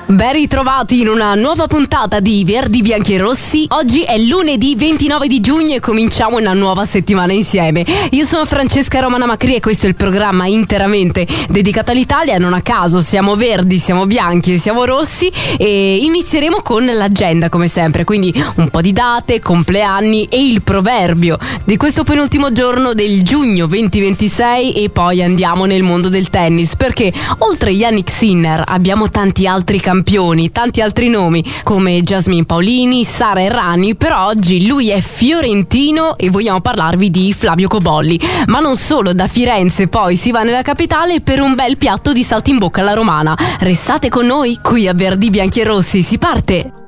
Ben ritrovati in una nuova puntata di Verdi Bianchi e Rossi. Oggi è lunedì 29 di giugno e cominciamo una nuova settimana insieme. Io sono Francesca Romana Macri e questo è il programma interamente dedicato all'Italia. Non a caso siamo verdi, siamo bianchi e siamo rossi, e inizieremo con l'agenda come sempre, quindi un po' di date, compleanni e il proverbio di questo penultimo giorno del giugno 2026, e poi andiamo nel mondo del tennis, perché oltre Jannik Sinner abbiamo tanti altri campioni, tanti altri nomi come Jasmine Paolini, Sara Errani, però oggi lui è fiorentino e vogliamo parlarvi di Flavio Cobolli. Ma non solo, da Firenze poi si va nella capitale per un bel piatto di saltimbocca alla romana. Restate con noi qui a Verdi Bianchi e Rossi, si parte!